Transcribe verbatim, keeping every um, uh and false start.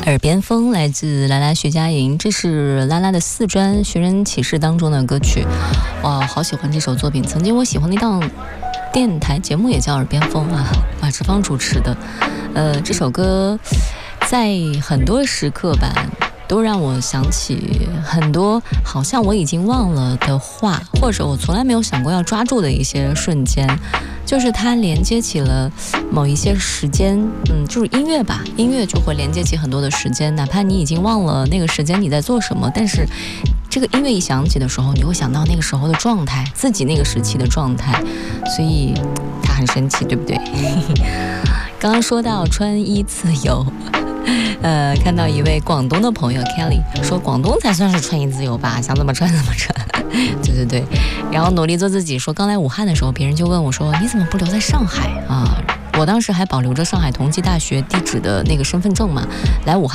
耳边风来自拉拉徐佳莹，这是拉拉的四专寻人启事当中的歌曲。哇，好喜欢这首作品。曾经我喜欢的一档电台节目也叫耳边风啊，马志芳主持的。呃，这首歌在很多时刻吧都让我想起很多好像我已经忘了的话，或者我从来没有想过要抓住的一些瞬间，就是它连接起了某一些时间。嗯，就是音乐吧，音乐就会连接起很多的时间，哪怕你已经忘了那个时间你在做什么，但是这个音乐一响起的时候，你会想到那个时候的状态，自己那个时期的状态，所以它很神奇，对不对？刚刚说到穿衣自由，呃，看到一位广东的朋友 Kelly 说，广东才算是穿衣自由吧，想怎么穿怎么穿。对对对，然后努力做自己。说刚来武汉的时候，别人就问我说，你怎么不留在上海啊？我当时还保留着上海同济大学地址的那个身份证嘛，来武汉